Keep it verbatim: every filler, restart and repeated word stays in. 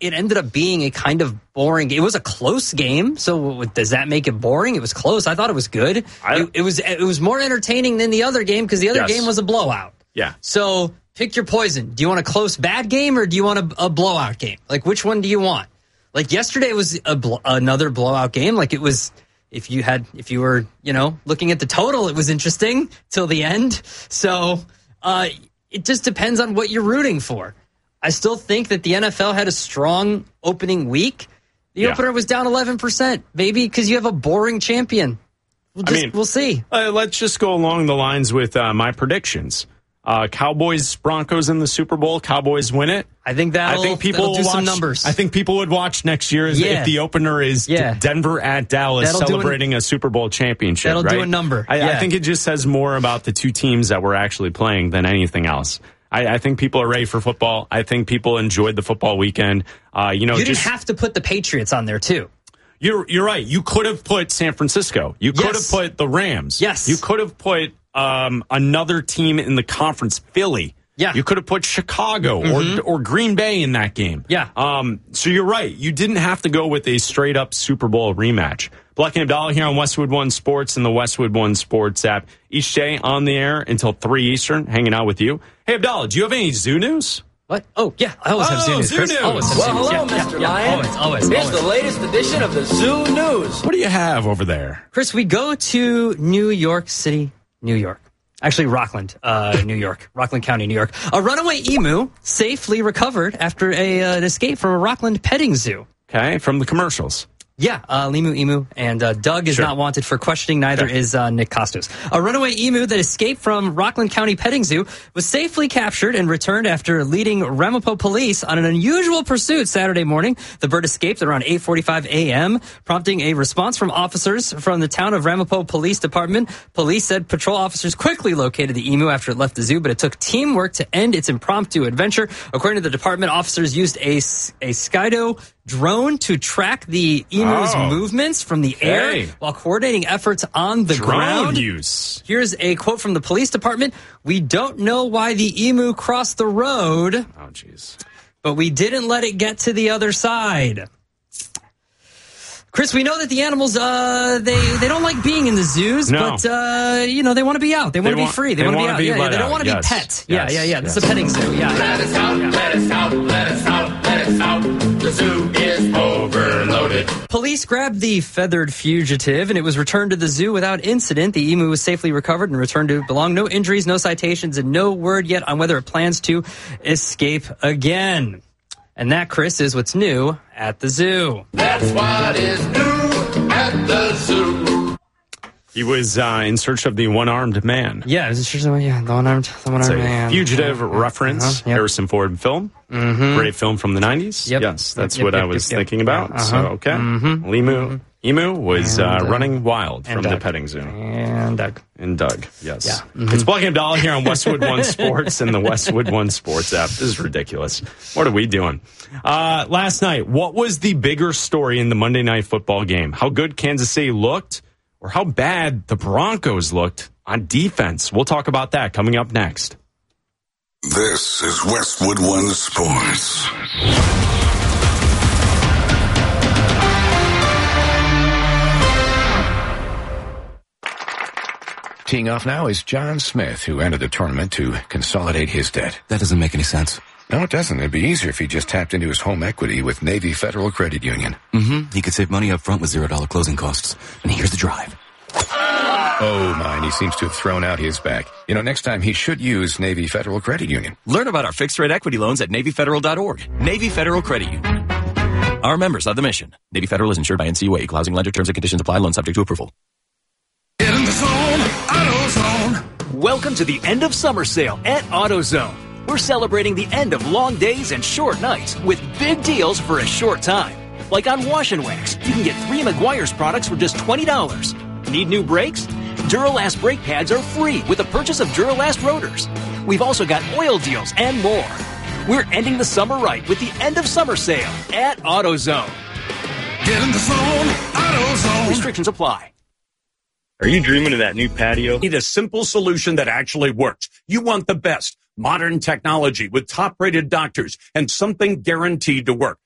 it ended up being a kind of boring game. It was a close game, so does that make it boring? It was close. I thought it was good. I, it, it was it was more entertaining than the other game because the other yes. game was a blowout. Yeah. So pick your poison. Do you want a close bad game or do you want a, a blowout game? Like, which one do you want? Like, yesterday was a bl- another blowout game. Like, it was, if you had, if you were, you know, looking at the total, it was interesting till the end. So uh, it just depends on what you're rooting for. I still think that the N F L had a strong opening week. The yeah. opener was down eleven percent, maybe because you have a boring champion. We'll just, I mean, we'll see. Uh, let's just go along the lines with uh, my predictions. Uh, Cowboys, Broncos in the Super Bowl. Cowboys win it. I think that'll, I think people that'll do watch, some numbers. I think people would watch next year as yeah. if the opener is yeah. Denver at Dallas that'll celebrating an, a Super Bowl championship. That'll right? do a number. I, yeah. I think it just says more about the two teams that were actually playing than anything else. I, I think people are ready for football. I think people enjoyed the football weekend. Uh, you know, you didn't just, have to put the Patriots on there too. You're you're right. You could have put San Francisco. You could yes. have put the Rams. Yes. You could have put um, another team in the conference, Philly. Yeah. You could have put Chicago mm-hmm. or or Green Bay in that game. Yeah. Um. So you're right. You didn't have to go with a straight up Super Bowl rematch. Black and Abdallah here on Westwood One Sports and the Westwood One Sports app. Each day on the air until three Eastern, hanging out with you. Hey, Abdallah, do you have any zoo news? What? Oh, yeah. I always oh, have zoo news. Zoo Chris. news. Always have well, zoo news. hello, Yeah, Mister yeah, Lion. Yeah, always, always, Here's always. the latest edition of the Zoo News. What do you have over there? Chris, we go to New York City, New York. Actually, Rockland, uh, New York. Rockland County, New York. A runaway emu safely recovered after a, uh, an escape from a Rockland petting zoo. Okay, from the commercials. Yeah, uh, Limu Emu, and uh, Doug is sure. not wanted for questioning. Neither sure. is uh, Nick Costos. A runaway emu that escaped from Rockland County Petting Zoo was safely captured and returned after leading Ramapo police on an unusual pursuit Saturday morning. The bird escaped around eight forty-five a.m., prompting a response from officers from the town of Ramapo Police Department. Police said patrol officers quickly located the emu after it left the zoo, but it took teamwork to end its impromptu adventure. According to the department, officers used a, a Skydo drone to track the emu's oh. movements from the hey. air while coordinating efforts on the drone ground. Use. Here's a quote from the police department. We don't know why the emu crossed the road. Oh, jeez. But we didn't let it get to the other side. Chris, we know that the animals, uh, they, they don't like being in the zoos, no. but, uh, you know, they want to be out. They want to be want, free. They, they want to be out. Be yeah, yeah, they don't want to yes. be pet. Yes. Yeah, yeah, yeah. Yes. This is a petting zoo. Yeah. Let us out, yeah. let us out, let us out, let us out. The zoo is overloaded. Police grabbed the feathered fugitive, and it was returned to the zoo without incident. The emu was safely recovered and returned to belong. No injuries, no citations, and no word yet on whether it plans to escape again. And that, Chris, is what's new at the zoo. That's what is new at the zoo. He was uh, in search of the one-armed man. Yeah, it was just, yeah, the one-armed, the one-armed it's a man. Fugitive yeah. reference, uh-huh. yep. Harrison Ford film. Mm-hmm. Great film from the nineties. Yep. Yes, that's yep, what yep, I was yep, thinking yep. about. Uh-huh. So, okay. Mm-hmm. Emu, mm-hmm. Emu was and, uh, uh, running wild from Doug. the petting zoo. And Doug. And Doug, yes. Yeah. Mm-hmm. It's Black and Abdallah here on Westwood One Sports and the Westwood One Sports app. This is ridiculous. What are we doing? Uh, last night, what was the bigger story in the Monday Night Football game? How good Kansas City looked or how bad the Broncos looked on defense? We'll talk about that coming up next. This is Westwood One Sports. Teeing off now is John Smith, who entered the tournament to consolidate his debt. That doesn't make any sense. No, it doesn't. It'd be easier if he just tapped into his home equity with Navy Federal Credit Union. Mm-hmm. He could save money up front with zero dollar closing costs. And here's the drive. Oh, my, and he seems to have thrown out his back. You know, next time he should use Navy Federal Credit Union. Learn about our fixed-rate equity loans at Navy Federal dot org. Navy Federal Credit Union. Our members of the mission. Navy Federal is insured by N C U A. Equal housing lender. Terms and conditions apply. Loan subject to approval. Get in the zone, AutoZone. Welcome to the end of summer sale at AutoZone. We're celebrating the end of long days and short nights with big deals for a short time. Like on Wash and Wax, you can get three Meguiar's products for just twenty dollars. Need new brakes? Duralast brake pads are free with the purchase of Duralast rotors. We've also got oil deals and more. We're ending the summer right with the end of summer sale at AutoZone. Get in the zone, AutoZone. Restrictions apply. Are you dreaming of that new patio? Need a simple solution that actually works. You want the best. Modern technology with top-rated doctors and something guaranteed to work.